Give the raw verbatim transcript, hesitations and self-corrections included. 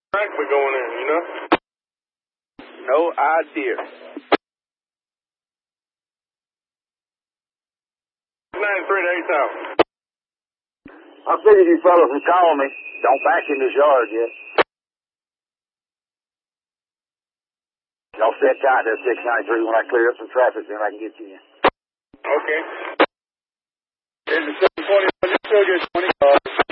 track we going in, you know? No idea. ninety-three to eight thousand. I figured you fellas would call me. Don't back in this yard yet. Y'all set tight to six ninety-three. When I clear up some traffic, then I can get you in. Okay. Here's the seven twenty-one. You still get twenty cars.